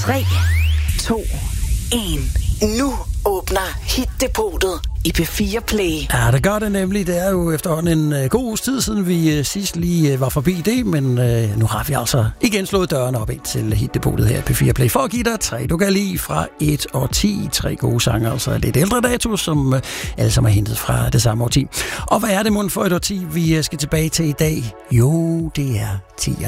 3, 2, 1. Nu åbner Hit-depotet i P4 Play. Ja, det gør det nemlig. Det er jo efterhånden en god uges tid siden, vi sidst lige var forbi det, men nu har vi altså igen slået dørene op ind til Hit-depotet her i P4 Play for at give dig 3, du kan lide fra 1 og 10. 3 gode sange, altså lidt ældre dato, som alle sammen er hentet fra det samme årti. Og hvad er det mund for et årti, vi skal tilbage til i dag? Jo, det er 10'erne.